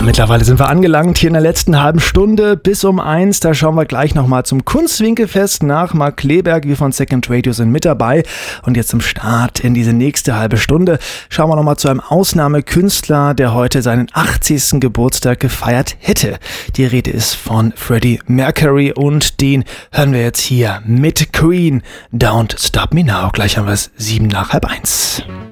Mittlerweile sind wir angelangt hier in der letzten halben Stunde bis um 1. Da schauen wir gleich nochmal zum Kunstwinkelfest nach. Marc Kleberg, wir von Second Radio sind mit dabei. Und jetzt zum Start in diese nächste halbe Stunde schauen wir nochmal zu einem Ausnahmekünstler, der heute seinen 80. Geburtstag gefeiert hätte. Die Rede ist von Freddie Mercury und den hören wir jetzt hier mit Queen. Don't Stop Me Now. Gleich haben wir es 1:07.